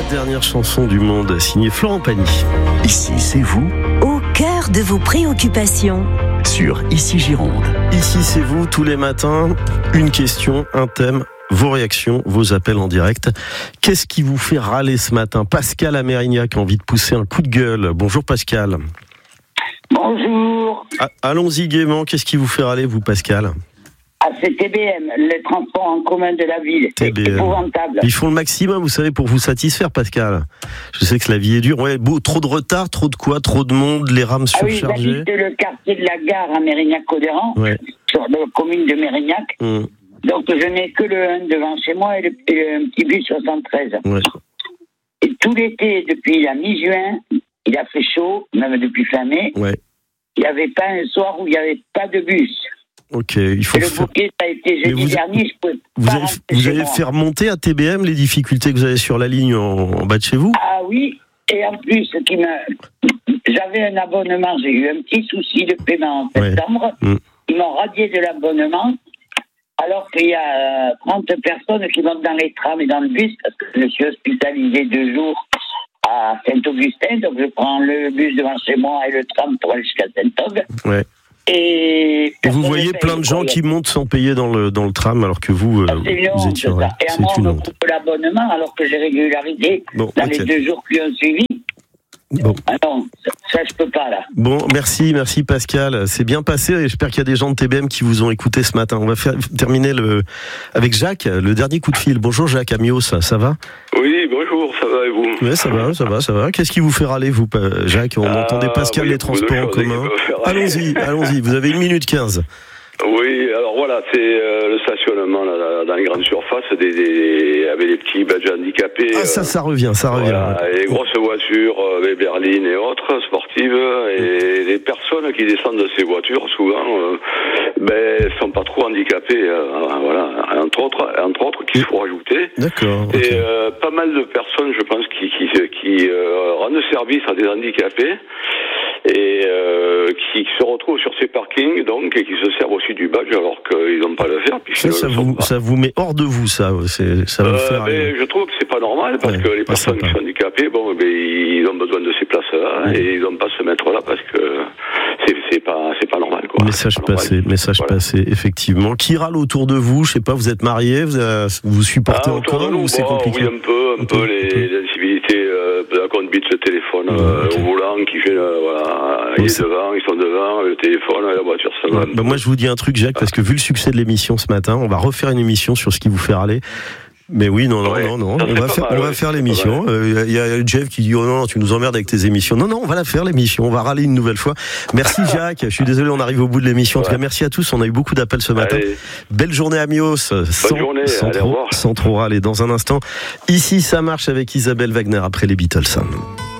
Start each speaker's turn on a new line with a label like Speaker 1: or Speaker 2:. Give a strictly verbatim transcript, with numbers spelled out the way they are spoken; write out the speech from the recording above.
Speaker 1: dernière chanson du monde, signée Florent Pagny.
Speaker 2: Ici, c'est vous.
Speaker 3: Au cœur de vos préoccupations.
Speaker 2: Sur Ici Gironde.
Speaker 1: Ici, c'est vous, tous les matins. Une question, un thème, vos réactions, vos appels en direct. Qu'est-ce qui vous fait râler ce matin? Pascal à Mérignac a envie de pousser un coup de gueule. Bonjour Pascal.
Speaker 4: Bonjour.
Speaker 1: Ah, allons-y gaiement. Qu'est-ce qui vous fait râler, vous, Pascal?
Speaker 4: Ah, c'est T B M, le transport en commun de la ville.
Speaker 1: T B M.
Speaker 4: C'est épouvantable.
Speaker 1: Ils font le maximum, vous savez, pour vous satisfaire, Pascal. Je sais que la vie est dure. Ouais, beau, trop de retard, trop de quoi? Trop de monde, les rames
Speaker 4: Ah oui,
Speaker 1: surchargées.
Speaker 4: j'habite le quartier de la gare à Mérignac-Codéran,
Speaker 1: Ouais.
Speaker 4: sur la commune de Mérignac.
Speaker 1: Hum,
Speaker 4: Donc je n'ai que le un devant chez moi et le, et le petit bus soixante-treize.
Speaker 1: ouais.
Speaker 4: Et tout l'été, depuis la mi-juin, il a fait chaud, même depuis fin mai.
Speaker 1: Ouais.
Speaker 4: Il n'y avait pas un soir où il n'y avait pas de bus.
Speaker 1: Ok, il faut
Speaker 4: Et le
Speaker 1: faire...
Speaker 4: bouquet, ça a été
Speaker 1: Mais
Speaker 4: jeudi
Speaker 1: vous-
Speaker 4: dernier, je peux
Speaker 1: Vous
Speaker 4: pas
Speaker 1: avez,
Speaker 4: rentrer
Speaker 1: vous
Speaker 4: chez
Speaker 1: avez
Speaker 4: moi.
Speaker 1: fait remonter à T B M les difficultés que vous avez sur la ligne en, en bas de chez vous?
Speaker 4: Ah oui, et en plus, ce qui me... j'avais un abonnement, j'ai eu un petit souci de paiement en
Speaker 1: Ouais.
Speaker 4: septembre.
Speaker 1: Mm.
Speaker 4: Ils m'ont radié de l'abonnement, alors qu'il y a euh, trente personnes qui montent dans les trams et dans le bus, parce que je suis hospitalisé deux jours à Saint-Augustin, donc je prends le bus devant chez moi et le tram pour aller jusqu'à Saint-Aug.
Speaker 1: Ouais.
Speaker 4: Et,
Speaker 1: Et vous
Speaker 4: personne
Speaker 1: voyez
Speaker 4: ne paye,
Speaker 1: plein de gens
Speaker 4: quoi.
Speaker 1: qui montent sans payer dans le, dans le tram, alors que vous, euh,
Speaker 4: Ah, c'est une
Speaker 1: vous
Speaker 4: honte,
Speaker 1: étiez...
Speaker 4: ça.
Speaker 1: ouais,
Speaker 4: Et à
Speaker 1: c'est
Speaker 4: moi, on
Speaker 1: une
Speaker 4: me
Speaker 1: honte.
Speaker 4: coupe l'abonnement alors que j'ai régularisé
Speaker 1: Bon,
Speaker 4: dans
Speaker 1: ok.
Speaker 4: les deux jours qui ont suivi.
Speaker 1: Bon.
Speaker 4: Ah non, ça, ça, je peux pas, là.
Speaker 1: Bon, merci, merci Pascal. C'est bien passé et j'espère qu'il y a des gens de T B M qui vous ont écouté ce matin. On va faire, terminer le, avec Jacques, le dernier coup de fil. Bonjour Jacques Amios, ça, ça va?
Speaker 5: Oui, bonjour, ça va et vous?
Speaker 1: Oui, ça va, ça va, ça va. Qu'est-ce qui vous fait râler, vous, Pa- Jacques? On
Speaker 5: Ah,
Speaker 1: entendait Pascal,
Speaker 5: oui,
Speaker 1: les
Speaker 5: beaucoup de
Speaker 1: transports en
Speaker 5: choses qui
Speaker 1: commun.
Speaker 5: peuvent faire râler.
Speaker 1: Allons-y, allons-y. Vous avez une minute quinze.
Speaker 5: Oui, alors voilà, c'est euh, le stationnement là, dans les grandes surfaces des, des, avec les petits badges handicapés.
Speaker 1: Ah, ça, ça revient, ça revient.
Speaker 5: Voilà, et les grosses voitures, euh, les berlines et autres, sportives, et les personnes qui descendent de ces voitures, souvent, euh, ben, sont pas trop handicapées, euh, voilà, entre autres, entre autres, qu'il faut rajouter.
Speaker 1: D'accord. ok.
Speaker 5: Et euh, pas mal de personnes, je pense, qui, qui, qui euh, rendent service à des handicapés et euh, qui se retrouvent sur ces parkings, donc, et qui se servent aussi du badge alors qu'ils n'ont pas à le faire.
Speaker 1: Ça, ça,
Speaker 5: le
Speaker 1: vous, ça vous met hors de vous, ça. C'est, ça va vous
Speaker 5: euh,
Speaker 1: faire...
Speaker 5: mais je trouve que c'est pas normal parce
Speaker 1: Ouais,
Speaker 5: que les
Speaker 1: pas
Speaker 5: personnes
Speaker 1: sympa.
Speaker 5: qui sont handicapées, bon, ben, ils ont besoin de ces places-là
Speaker 1: Ouais.
Speaker 5: et ils n'ont pas à se mettre là parce que c'est, c'est pas, c'est pas normal, quoi.
Speaker 1: Message
Speaker 5: C'est pas normal.
Speaker 1: passé, message
Speaker 5: Voilà.
Speaker 1: passé, effectivement. Qui râle autour de vous? Je sais pas, vous êtes marié, vous, euh, vous supportez
Speaker 5: Ah, autour
Speaker 1: encore
Speaker 5: de nous,
Speaker 1: ou c'est
Speaker 5: bon,
Speaker 1: compliqué?
Speaker 5: oui, un peu, un
Speaker 1: Un
Speaker 5: peu,
Speaker 1: peu,
Speaker 5: les,
Speaker 1: un peu.
Speaker 5: les incivilités euh, de la conduite, le téléphone
Speaker 1: Ouais,
Speaker 5: euh,
Speaker 1: ok.
Speaker 5: au volant qui fait, euh, voilà,
Speaker 1: Ouais,
Speaker 5: il est
Speaker 1: c'est-
Speaker 5: devant, ils sont devant, le téléphone, la voiture, ça va.
Speaker 1: Ouais. Bah, moi, je vous dis un truc, Jacques, parce que vu le succès de l'émission ce matin, on va refaire une émission sur ce qui vous fait râler. Mais oui, non, non,
Speaker 5: Ouais,
Speaker 1: non, non.
Speaker 5: ça
Speaker 1: On
Speaker 5: serait
Speaker 1: va
Speaker 5: pas
Speaker 1: faire,
Speaker 5: mal,
Speaker 1: on va
Speaker 5: ouais,
Speaker 1: faire
Speaker 5: ça serait
Speaker 1: l'émission. Il y, y a Jeff qui dit, oh non, non, tu nous emmerdes avec tes émissions. Non, non, on va la faire, l'émission. On va râler une nouvelle fois. Merci, Jacques. Je suis désolé, on arrive au bout de l'émission. En tout
Speaker 5: Ouais.
Speaker 1: cas, merci à tous. On a eu beaucoup d'appels ce matin.
Speaker 5: Allez.
Speaker 1: Belle journée à Mios. Sans,
Speaker 5: journée,
Speaker 1: sans
Speaker 5: allez, au
Speaker 1: trop,
Speaker 5: revoir.
Speaker 1: sans trop râler. Dans un instant, ici, ça marche avec Isabelle Wagner après les Beatles.